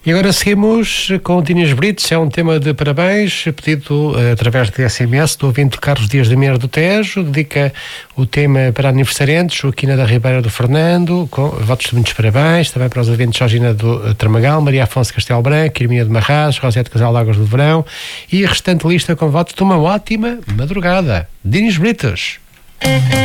E agora seguimos com o Dinis Brites. É um tema de parabéns, pedido através de SMS do ouvinte Carlos Dias de Meira do Tejo. Dedica o tema para aniversariantes, Joaquina da Ribeira do Fernando, com votos de muitos parabéns. Também para os ouvintes Georgina do Tramagal, Maria Afonso Castelo Branco, Irmina de Marraz, Rosé de Casal Lagos do Verão e a restante lista com votos de uma ótima madrugada. Dinis Brites.